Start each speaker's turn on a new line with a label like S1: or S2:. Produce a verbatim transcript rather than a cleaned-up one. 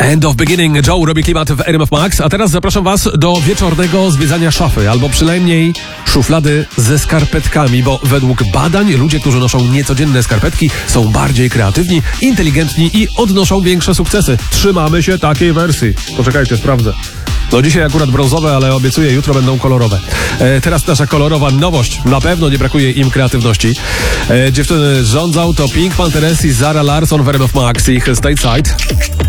S1: End of Beginning. Joe robi klimat w R M F Max, a teraz zapraszam was do wieczornego zwiedzania szafy, albo przynajmniej szuflady ze skarpetkami, bo według badań ludzie, którzy noszą niecodzienne skarpetki, są bardziej kreatywni, inteligentni i odnoszą większe sukcesy. Trzymamy się takiej wersji. Poczekajcie, sprawdzę. No dzisiaj akurat brązowe, ale obiecuję, jutro będą kolorowe. E, teraz nasza kolorowa nowość. Na pewno nie brakuje im kreatywności. E, dziewczyny rządzą to Pink Panthers i Zara Larsson w R M F Max, ich Stateside.